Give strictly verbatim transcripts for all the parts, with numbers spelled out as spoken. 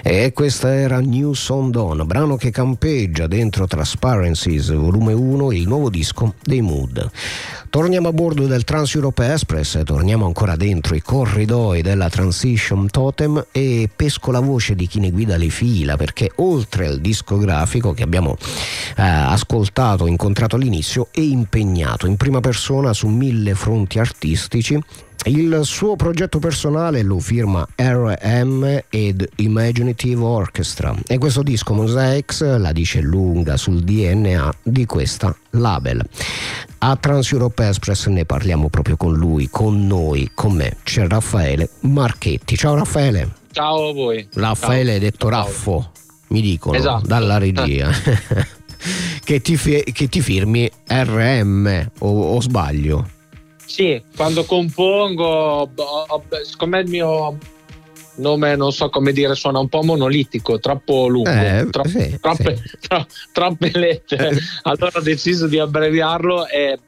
E questa era New Song Dawn, brano che campeggia dentro Transparencies volume uno, il nuovo disco dei Mood. Torniamo a bordo del Trans-Europe Express, torniamo ancora dentro i corridoi della Transition Totem e pesco la voce di chi ne guida le fila, perché oltre al discografico che abbiamo eh, ascoltato, incontrato all'inizio, è impegnato in prima persona su mille fronti artistici. Il suo progetto personale lo firma R M ed Imaginative Orchestra e questo disco Mosaics la dice lunga sul D N A di questa label. A Trans-Europe Express ne parliamo proprio con lui, con noi, con me. C'è Raffaele Marchetti. Ciao Raffaele. Ciao a voi. Raffaele Ciao. detto Ciao. Raffo, mi dicono, esatto, dalla regia. che, ti fi- che ti firmi R M o, o sbaglio? Sì, quando compongo, secondo me il mio nome, non so come dire, suona un po' monolitico, troppo lungo, eh, tro- sì, troppe, sì. Tro- troppe lettere. Allora ho deciso di abbreviarlo e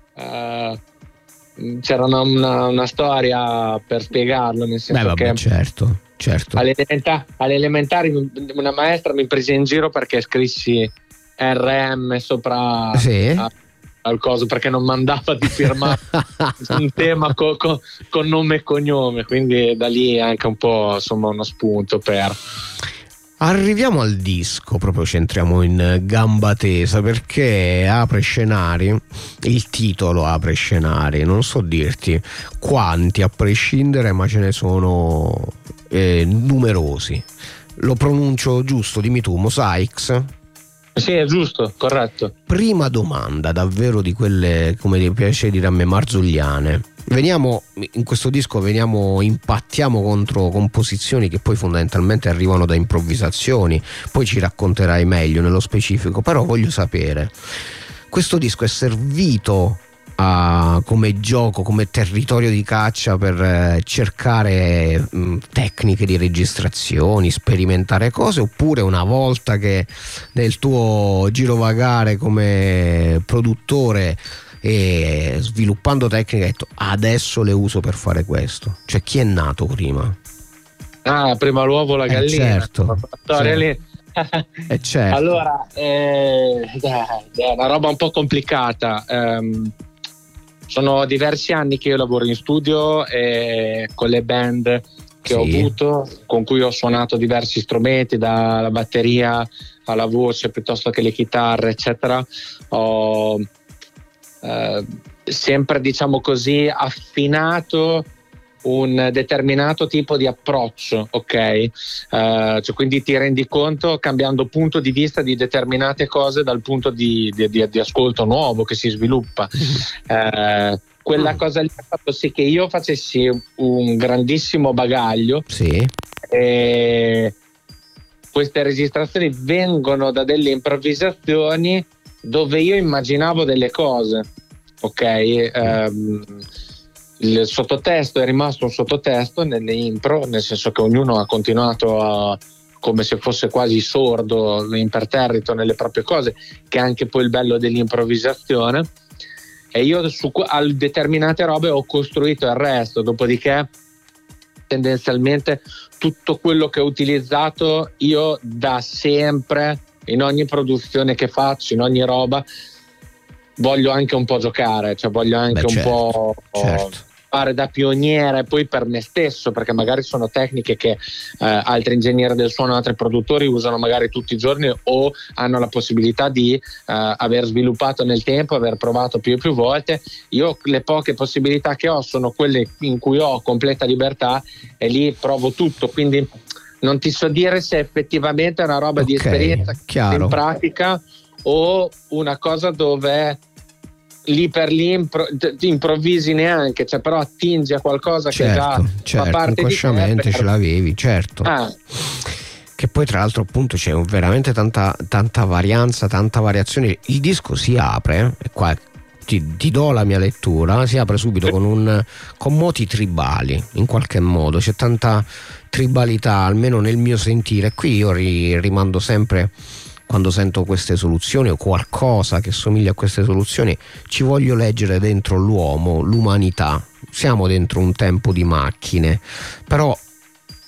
uh, c'era una, una, una storia per spiegarlo, nel senso Beh, vabbè, che certo, certo. Alle, elementa- alle elementari una maestra mi prese in giro perché scrissi R M sopra sì. a, al coso, perché non mandava di firmare un tema co, co, con nome e cognome, quindi da lì anche un po' insomma uno spunto per... Arriviamo al disco, proprio ci entriamo in gamba tesa perché apre scenari, il titolo apre scenari, non so dirti quanti a prescindere, ma ce ne sono eh, numerosi. Lo pronuncio giusto? Dimmi tu, Mosaics? Sì, è giusto, corretto. Prima domanda, davvero di quelle, come ti piace dire a me, marzulliane. Veniamo, in questo disco veniamo, impattiamo contro composizioni che poi fondamentalmente arrivano da improvvisazioni, poi ci racconterai meglio nello specifico, però voglio sapere, questo disco è servito a, come gioco, come territorio di caccia per eh, cercare mh, tecniche di registrazioni, sperimentare cose, oppure una volta che nel tuo girovagare come produttore e sviluppando tecniche hai detto adesso le uso per fare questo? Cioè, chi è nato prima? Ah, prima l'uovo la gallina. Eh certo, storia sì. lì. Eh certo. Allora eh, è una roba un po' complicata. Um, sono diversi anni che io lavoro in studio e con le band che sì. ho avuto, con cui ho suonato diversi strumenti, dalla batteria alla voce piuttosto che le chitarre, eccetera. Ho Uh, sempre, diciamo così, affinato un determinato tipo di approccio, ok? Uh, cioè, quindi ti rendi conto cambiando punto di vista di determinate cose dal punto di, di, di, di ascolto nuovo che si sviluppa. Uh, quella cosa lì ha fatto sì che io facessi un grandissimo bagaglio. Sì. E queste registrazioni vengono da delle improvvisazioni dove io immaginavo delle cose, ok? Um, il sottotesto è rimasto un sottotesto nelle impro, nel senso che ognuno ha continuato a, come se fosse quasi sordo, imperterrito nelle proprie cose, che è anche poi il bello dell'improvvisazione. E io su a determinate robe ho costruito il resto, dopodiché tendenzialmente tutto quello che ho utilizzato io da sempre, in ogni produzione che faccio, in ogni roba, voglio anche un po' giocare, cioè voglio anche Beh, un certo, po' certo. fare da pioniere poi per me stesso, perché magari sono tecniche che eh, altri ingegneri del suono, altri produttori usano magari tutti i giorni o hanno la possibilità di eh, aver sviluppato nel tempo, aver provato più e più volte. Io le poche possibilità che ho sono quelle in cui ho completa libertà e lì provo tutto, quindi non ti so dire se effettivamente è una roba okay, di esperienza chiaro. In pratica o una cosa dove lì per lì impro- improvvisi neanche, cioè però attingi a qualcosa certo, che già certo, fa parte inconsciamente di te per... ce l'avevi, certo. Ah. Che poi tra l'altro appunto c'è veramente tanta, tanta varianza, tanta variazione. Il disco si apre, e qua ti, ti do la mia lettura, si apre subito con un con moti tribali, in qualche modo c'è tanta tribalità, almeno nel mio sentire. Qui io ri, rimando sempre, quando sento queste soluzioni o qualcosa che somiglia a queste soluzioni, ci voglio leggere dentro l'uomo, l'umanità. Siamo dentro un tempo di macchine, però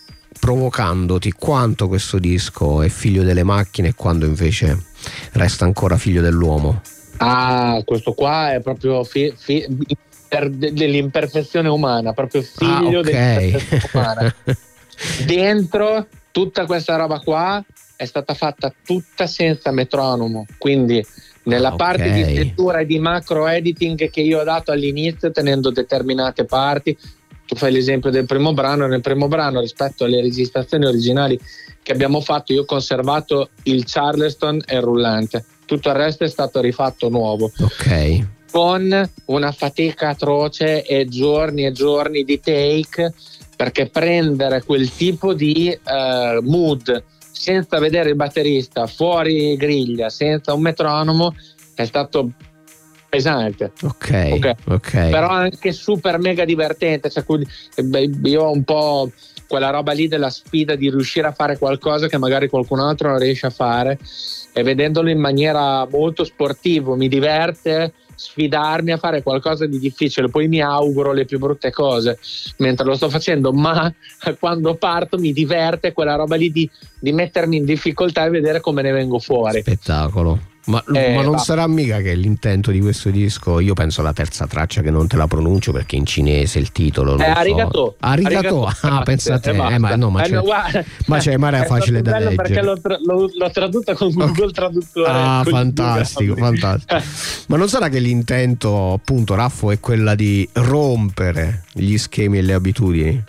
provocandoti quanto questo disco è figlio delle macchine e quando invece resta ancora figlio dell'uomo? Ah, questo qua è proprio fi- fi- per- dell'imperfezione umana, proprio figlio ah, okay. dell'imperfezione umana. Dentro tutta questa roba qua è stata fatta tutta senza metronomo, quindi nella ah, parte okay. di scrittura e di macro editing che io ho dato all'inizio, tenendo determinate parti. Tu fai l'esempio del primo brano, nel primo brano rispetto alle registrazioni originali che abbiamo fatto io ho conservato il Charleston e il rullante, tutto il resto è stato rifatto nuovo, ok, con una fatica atroce e giorni e giorni di take, perché prendere quel tipo di uh, mood senza vedere il batterista, fuori griglia, senza un metronomo, è stato pesante. Ok, okay. okay. Però anche super mega divertente, cioè, io ho un po' quella roba lì della sfida di riuscire a fare qualcosa che magari qualcun altro non riesce a fare, e vedendolo in maniera molto sportiva mi diverte sfidarmi a fare qualcosa di difficile, poi mi auguro le più brutte cose mentre lo sto facendo, ma quando parto mi diverte quella roba lì di, di mettermi in difficoltà e vedere come ne vengo fuori. Spettacolo. Ma, eh, ma non va. sarà mica che l'intento di questo disco, io penso alla terza traccia che non te la pronuncio perché in cinese il titolo non è so. Arigato. Arigato. Ah, pensa a te. Eh, ma no, ma c'è, eh, ma c'è ma era facile da leggere. Perché l'ho, tra- l'ho, l'ho tradotta con Google okay. Traduttore. Ah, fantastico, fantastico. Ma non sarà che l'intento, appunto, Raffo, è quella di rompere gli schemi e le abitudini?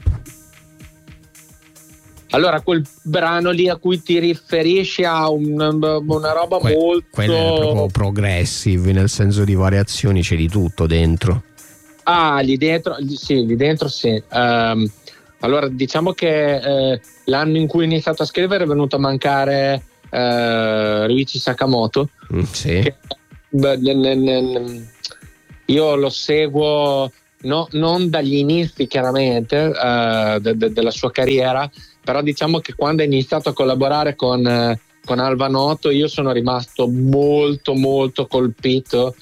Allora, quel brano lì a cui ti riferisci ha una, una roba que- molto... Quello è proprio progressive, nel senso di variazioni c'è di tutto dentro. Ah, lì dentro, sì, lì dentro sì. Um, allora, diciamo che eh, l'anno in cui ho iniziato a scrivere è venuto a mancare eh, Ryuichi Sakamoto. Mm, sì. Che, beh, n- n- n- io lo seguo no, non dagli inizi chiaramente uh, de- de- della sua carriera, però diciamo che quando ha iniziato a collaborare con, eh, con Alva Noto io sono rimasto molto molto colpito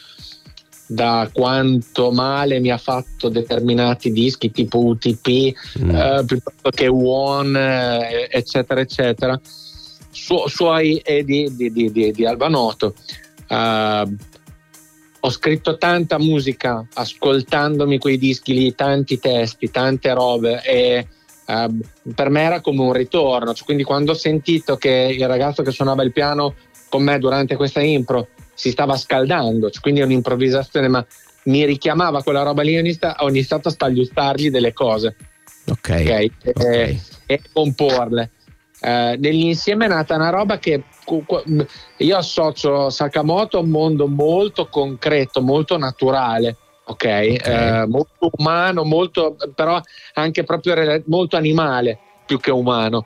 da quanto male mi ha fatto determinati dischi tipo U T P mm. eh, piuttosto che One eh, eccetera eccetera Su- suoi e di, di, di, di, di Alva Noto. Uh, ho scritto tanta musica ascoltandomi quei dischi lì, tanti testi, tante robe, e Uh, per me era come un ritorno, cioè, quindi quando ho sentito che il ragazzo che suonava il piano con me durante questa impro si stava scaldando, cioè, quindi è un'improvvisazione, ma mi richiamava quella roba lì, ho iniziato, ho iniziato a stagliustargli delle cose, ok, okay? okay. E, e comporle. Uh, nell'insieme è nata una roba che io associo Sakamoto a un mondo molto concreto, molto naturale. Okay, okay. Eh, molto umano, molto, però anche proprio molto animale più che umano,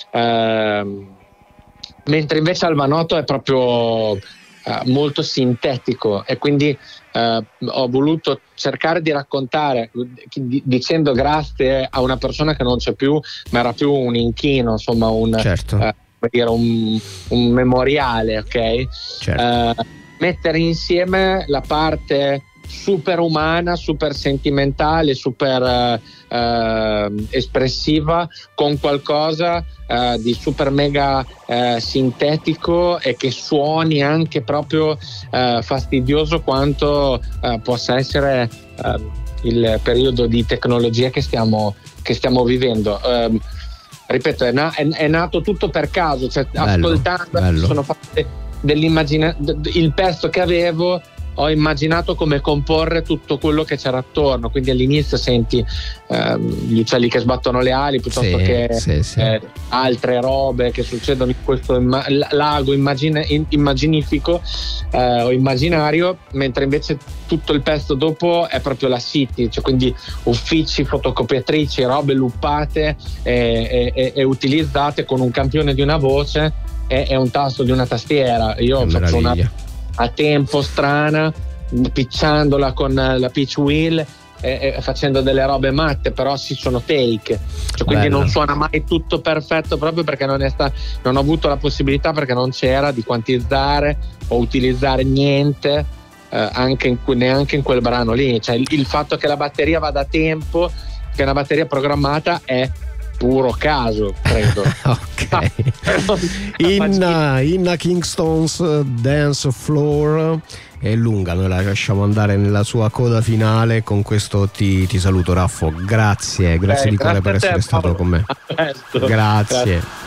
eh, mentre invece Alva Noto è proprio eh, molto sintetico, e quindi eh, ho voluto cercare di raccontare di, dicendo grazie a una persona che non c'è più, ma era più un inchino, insomma un, certo. eh, dire un, un memoriale, ok? Certo. Eh, mettere insieme la parte super umana, super sentimentale, super eh, espressiva con qualcosa eh, di super mega eh, sintetico e che suoni anche proprio eh, fastidioso quanto eh, possa essere eh, il periodo di tecnologia che stiamo, che stiamo vivendo. Eh, ripeto, è, na- è, è nato tutto per caso, cioè, bello, ascoltando bello. sono fatte dell'immagina- il pezzo che avevo, ho immaginato come comporre tutto quello che c'era attorno, quindi all'inizio senti ehm, gli uccelli che sbattono le ali piuttosto sì, che sì, sì. Eh, altre robe che succedono in questo imma- lago immagine- immaginifico eh, o immaginario, mentre invece tutto il pezzo dopo è proprio la city, cioè quindi uffici, fotocopiatrici, robe luppate e, e, e utilizzate con un campione di una voce e, e un tasto di una tastiera. Io che faccio meraviglia. una a tempo strana, picciandola con la pitch wheel e, e facendo delle robe matte, però si sono take, cioè, quindi bello. Non suona mai tutto perfetto proprio perché non, è sta- non ho avuto la possibilità, perché non c'era, di quantizzare o utilizzare niente eh, anche in, neanche in quel brano lì, cioè il, il fatto che la batteria vada a tempo, che è una batteria programmata, è puro caso, credo. Ok. Inna, Inna Kingston's Dance Floor è lunga, noi la lasciamo andare nella sua coda finale. Con questo ti, ti saluto, Raffo, grazie, grazie eh, di cuore per essere te, stato con me. Grazie. Grazie.